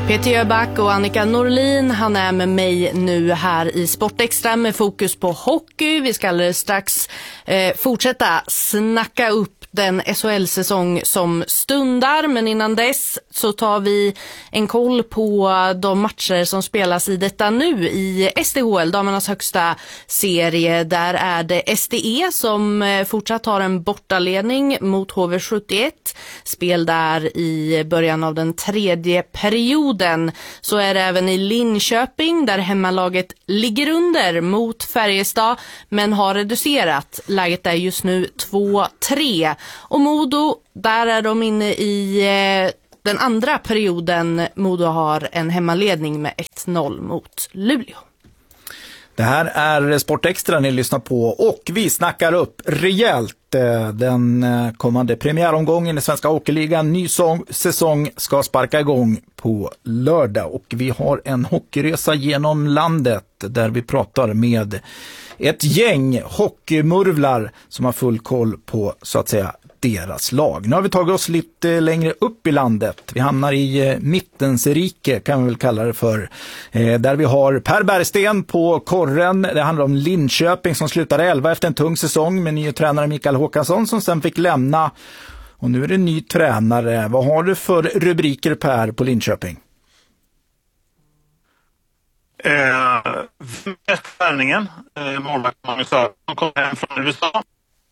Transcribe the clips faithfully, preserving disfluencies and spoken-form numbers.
Peter Jöback och Annika Norlin, han är med mig nu här i Sportextra med fokus på hockey. Vi ska alldeles strax eh, fortsätta snacka upp den S H L-säsong som stundar, men innan dess så tar vi en koll på de matcher som spelas i detta nu i S D H L, damernas högsta serie. Där är det S D E som fortsatt har en bortaledning mot H V sjuttioett. Spel där i början av den tredje perioden. Så är det även i Linköping där hemmalaget ligger under mot Färjestad men har reducerat. Läget är just nu två tre. Och Modo, där är de inne i eh, den andra perioden. Modo har en hemmaledning med ett noll mot Luleå. Det här är Sportextra ni lyssnar på och vi snackar upp rejält den kommande premiäromgången i Svenska Hockeyligan. Ny säsong ska sparka igång på lördag och vi har en hockeyresa genom landet där vi pratar med ett gäng hockeymurvlar som har full koll på så att säga deras lag. Nu har vi tagit oss lite längre upp i landet. Vi hamnar i eh, Mittensrike kan vi väl kalla det för. Eh, där vi har Per Bergsten på korren. Det handlar om Linköping som slutade elva efter en tung säsong med ny tränare Mikael Håkansson som sen fick lämna. Och nu är det ny tränare. Vad har du för rubriker Per på Linköping? Eh, Värvningen. Eh, målvakt Magnus Söderberg kom hem från U S A.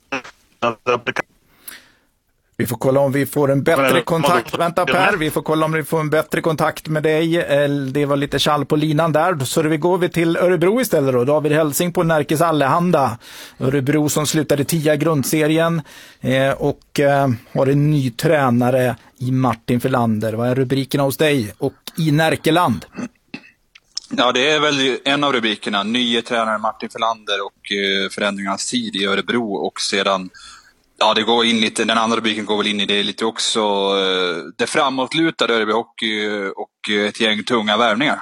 Vi får kolla om vi får en bättre kontakt. Vänta Per, vi får kolla om vi får en bättre kontakt med dig. Det var lite kall på linan där. Så vi går vi till Örebro istället då. David Hälsing på Närkes Allehanda. Örebro som slutade tia grundserien och har en ny tränare i Martin Filander. Vad är rubrikerna hos dig och i Närkeland? Ja, det är väl en av rubrikerna. Nye tränare Martin Filander och förändringarnas tid i Örebro och sedan. Ja, det går in lite, den andra rubriken går väl in i det lite också. Det framåtlutade Örebro Hockey och ett gäng tunga värvningar.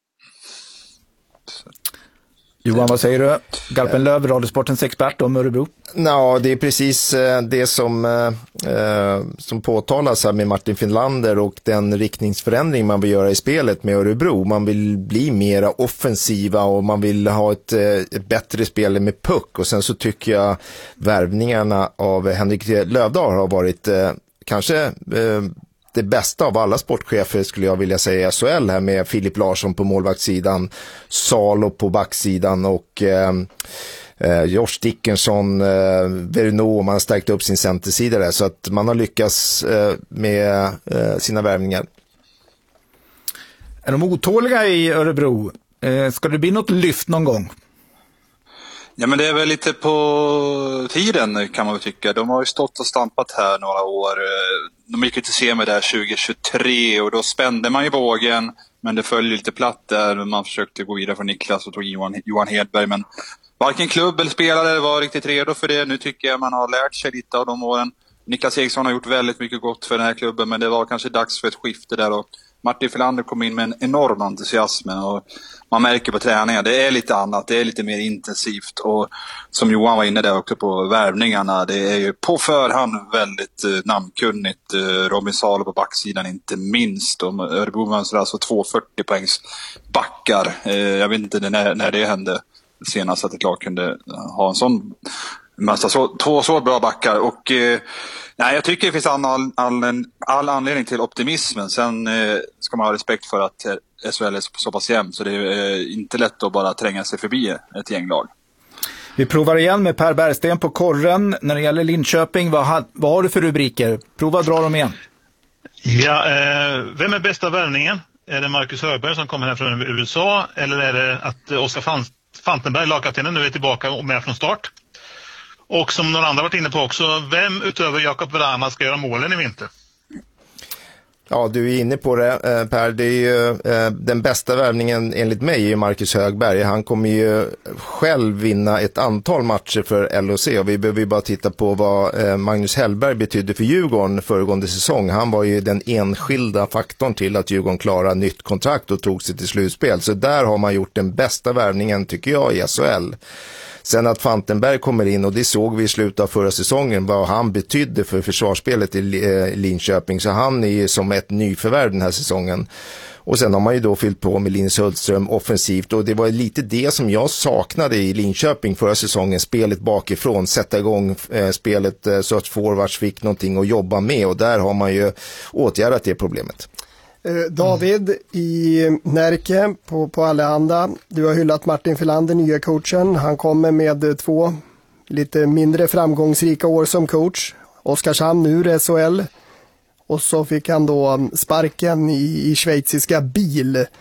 Johan, vad säger du? Garpenlöv, Radiosportens expert om Örebro. Ja, det är precis det som, eh, som påtalas här med Martin Filander och den riktningsförändring man vill göra i spelet med Örebro. Man vill bli mer offensiva och man vill ha ett, ett bättre spel med puck. Och sen så tycker jag värvningarna av Henrik Lövdahl har varit eh, kanske... Eh, det bästa av alla sportchefer skulle jag vilja säga i S H L här med Filip Larsson på målvaktssidan, Salo på backsidan och eh, eh, Josh Dickinson, eh, Verno, man har stärkt upp sin centersida där så att man har lyckats eh, med eh, sina värvningar. Är de otåliga i Örebro? Eh, ska det bli något lyft någon gång? Ja, men det är väl lite på tiden kan man väl tycka. De har ju stått och stampat här några år. De gick ju till semi där tjugo tjugotre och då spände man ju bågen. Men det föll lite platt där. Man försökte gå vidare från Niklas och tog Johan, Johan Hedberg. Men varken klubb eller spelare var riktigt redo för det. Nu tycker jag man har lärt sig lite av de åren. Niklas Eriksson har gjort väldigt mycket gott för den här klubben. Men det var kanske dags för ett skifte där. Och Martin Filander kom in med en enorm entusiasm. Och man märker på träningen, det är lite annat, det är lite mer intensivt och som Johan var inne där också på värvningarna, det är ju på förhand väldigt eh, namnkunnigt. Eh, Robin Salo på backsidan inte minst, och Örebro mönstrar alltså två fyrtio poängs backar. Eh, jag vet inte när, när det hände senast att ett lag kunde ha en sån massa, så, två så bra backar och eh, nej, jag tycker det finns all, all, all anledning till optimismen. Sen eh, ska man ha respekt för att eh, S H L är så pass jämnt så det är eh, inte lätt att bara tränga sig förbi ett gänglag. Vi provar igen med Per Bergsten på korren. När det gäller Linköping, vad har, vad har du för rubriker? Prova dra dem igen. Ja, eh, vem är bästa värvningen? Är det Marcus Högberg som kommer här från U S A eller är det att Oskar Fantenberg, lagkaptenen, nu är tillbaka och med från start? Och som några andra varit inne på också, vem utöver Jakob Vrana ska göra målen i vinter? Ja, du är inne på det, Per. Det är ju, den bästa värvningen enligt mig är ju Marcus Högberg. Han kommer ju själv vinna ett antal matcher för L H C och vi behöver ju bara titta på vad Magnus Hellberg betydde för Djurgården föregående säsong. Han var ju den enskilda faktorn till att Djurgården klarade nytt kontrakt och tog sig till slutspel. Så där har man gjort den bästa värvningen tycker jag i S H L. Sen att Fantenberg kommer in, och det såg vi i slutet av förra säsongen, vad han betydde för försvarsspelet i Linköping, så han är ju som ett nyförvärv den här säsongen. Och sen har man ju då fyllt på med Linus Hultström offensivt, och det var lite det som jag saknade i Linköping förra säsongen, spelet bakifrån, sätta igång eh, spelet eh, så att forwards fick någonting att jobba med, och där har man ju åtgärdat det problemet. Eh, David mm. i Närke på, på Allehanda, du har hyllat Martin Filander, nya coachen. Han kommer med två lite mindre framgångsrika år som coach. Oskarshamn ur S H L. Och så fick han då sparken i, i schweiziska Bil. Eh,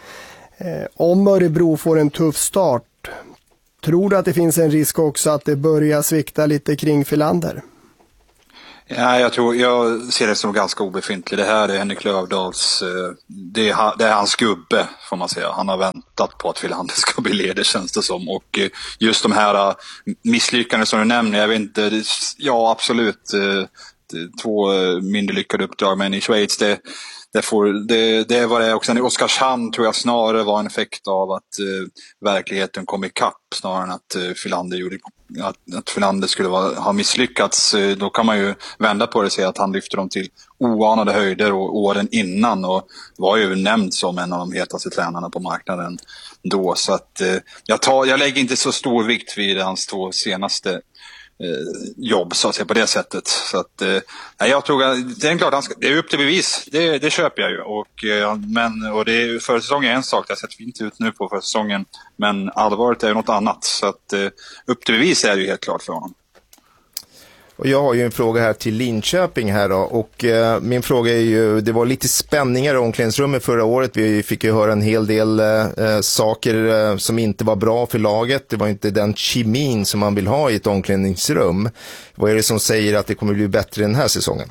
om Örebro får en tuff start, tror du att det finns en risk också att det börjar svikta lite kring Filander? Ja, jag tror, jag ser det som ganska obefintligt. Det här är Henrik Lövdahls, det är, det är hans gubbe, får man säga. Han har väntat på att Filander ska bli ledig, känns det som. Och just de här misslyckanden som du nämner, jag vet inte, ja absolut, två mindre lyckade uppdrag, men i Schweiz, det, det, får, det, det var det också. I Oskarshamn tror jag snarare var en effekt av att uh, verkligheten kom i kapp snarare än att uh, Filander gjorde, att, att Filander skulle vara, ha misslyckats. Uh, då kan man ju vända på det och säga att han lyfter dem till oanade höjder och åren innan, och var ju nämnd som en av de hetaste tränarna på marknaden då. Så att uh, jag, tar, jag lägger inte så stor vikt vid hans två senaste jobb, så att säga, på det sättet. Så att, eh, jag tror att det är klart, det är upp till bevis, det, det köper jag ju. Och, eh, men, och det är, för säsongen är en sak, det har sett fint ut nu på för säsongen, men allvaret är ju något annat. Så att eh, upp till bevis är det ju helt klart för honom. Och jag har ju en fråga här till Linköping här då, och eh, min fråga är ju, det var lite spänningar i omklädningsrummet förra året. Vi fick ju höra en hel del eh, saker eh, som inte var bra för laget. Det var inte den kemin som man vill ha i ett omklädningsrum. Vad är det som säger att det kommer bli bättre den här säsongen?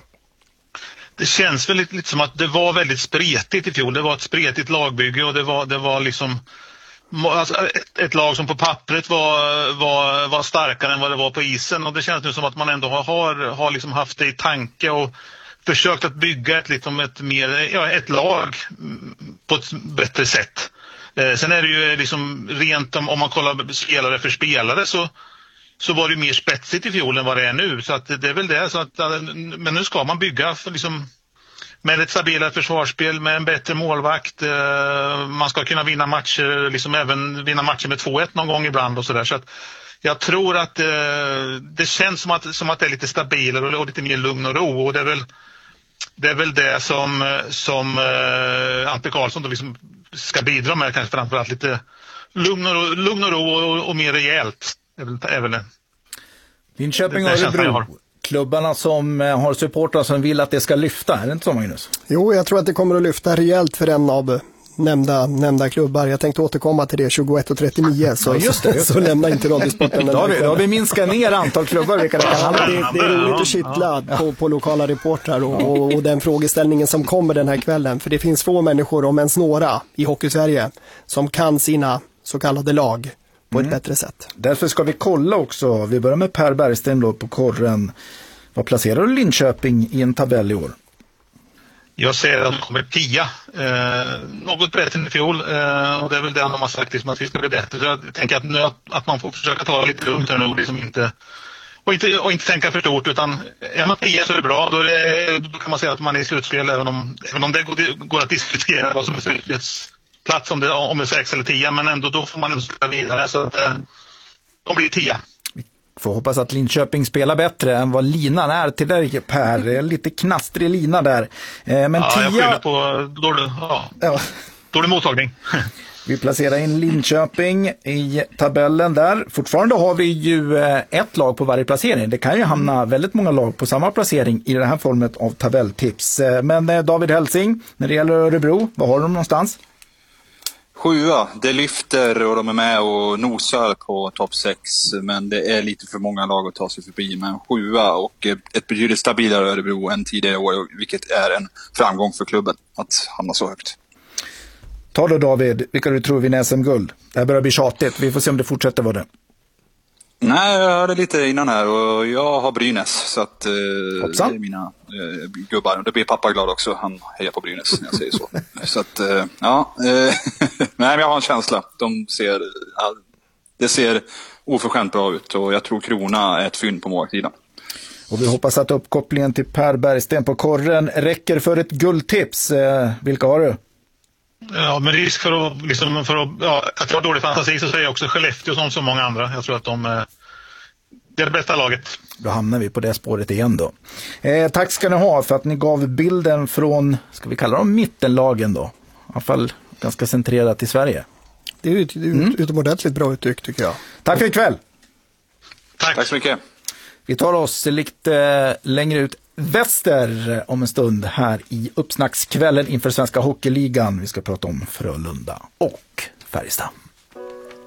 Det känns väl lite, lite som att det var väldigt spretigt i fjol. Det var ett spretigt lagbygge, och det var, det var liksom alltså ett, ett lag som på pappret var, var, var starkare än vad det var på isen, och det känns nu som att man ändå har, har liksom haft det i tanke och försökt att bygga ett, liksom ett, mer, ja, ett lag på ett bättre sätt. Eh, sen är det ju liksom rent om, om man kollar spelare för spelare, så, så var det ju mer spetsigt i fjol än vad det är nu, så att det, det är väl det. Så att, men nu ska man bygga för liksom med ett stabilare försvarsspel, med en bättre målvakt. Man ska kunna vinna matcher, liksom även vinna matcher med två ett någon gång ibland och sådär. Så att jag tror att det känns som att, som att det är lite stabilare och lite mer lugn och ro. Och det är väl det, är väl det som, som Ante Karlsson då liksom ska bidra med, kanske framförallt lite lugn och ro, lugn och, ro och, och mer rejält. Det är väl, är väl det. Linköping och Örebro. Klubbarna som har supportrar som vill att det ska lyfta, är det inte så, Magnus? Jo, jag tror att det kommer att lyfta rejält för en av nämnda, nämnda klubbar. Jag tänkte återkomma till det tjugoett och trettionio, så, ja, just det, just det. så, så lämna inte Radiosporten. Då har vi, då har vi minskat ner antal klubbar. Vi kan ja, det, det är roligt att kittla på, på lokala reportrar och, och, och den frågeställningen som kommer den här kvällen. För det finns få människor, om ens några, i Hockeysverige som kan sina så kallade lag på mm. ett bättre sätt. Därför ska vi kolla också. Vi börjar med Per Bergsten då på korren. Vad placerar du Linköping i en tabell i år? Jag säger att de kommer tia. Eh, något bättre än i fjol. Eh, och det är väl det de har sagt, liksom, att vi ska bli bättre. Så jag tänker att, nu, att man får försöka ta lite lugnt här nu. Liksom inte, och, inte, och inte tänka för stort. Utan är man tia så är det bra. Då, är det, då kan man säga att man är i slutspel. Även om, även om det går, det går att diskutera vad som är slutspelsplats. Om det, om det är sex eller tia. Men ändå då får man ändå spela vidare. Så att eh, de blir tia. Får hoppas att Linköping spelar bättre än vad linan är till dig, Per. Det är lite knastrig lina där. Men ja, tia... jag skyller på dålig, ja. Ja. dålig mottagning. Vi placerar in Linköping i tabellen där. Fortfarande har vi ju ett lag på varje placering. Det kan ju hamna väldigt många lag på samma placering i det här formet av tabelltips. Men David Helsing, när det gäller Örebro, vad har de någonstans? Sjua, det lyfter och de är med och nosar på topp sex, men det är lite för många lag att ta sig förbi. Men sjua och ett betydligt stabilare Örebro än tidigare år, vilket är en framgång för klubben att hamna så högt. Ta då David, vilka du tror vinner S M-guld? Det här börjar bli tjatigt, vi får se om det fortsätter vara det. Nej, jag hörde lite innan här och jag har Brynäs, så att eh, det är mina eh, gubbar. Och det blir pappa glad också, han hejar på Brynäs när jag säger så. Så att, eh, ja, eh, nej men jag har en känsla. De ser, ja, det ser oförskämt bra ut och jag tror Krona är ett fynd på målsidan. Och vi hoppas att uppkopplingen till Per Bergsten på korren räcker för ett guldtips. Eh, vilka har du? Ja, med risk för att, liksom, för att, ja, att jag har dålig fantasi så säger jag också Skellefteå som så många andra. Jag tror att de eh, det är det bästa laget. Då hamnar vi på det spåret igen då. Eh, tack ska ni ha för att ni gav bilden från, ska vi kalla dem mittenlagen då? I alla fall ganska centrerat i Sverige. Det är ju ett mm. utomordentligt bra uttryck tycker jag. Tack för ikväll. Tack. Tack så mycket. Vi tar oss lite längre ut väster om en stund här i uppsnackskvällen inför Svenska Hockeyligan. Vi ska prata om Frölunda och Färjestad.